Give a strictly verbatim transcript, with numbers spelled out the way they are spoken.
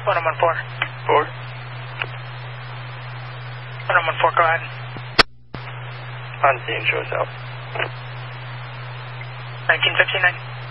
one oh one four. Four. one oh one four, go ahead. On scene, show us out. nineteen fifty-nine.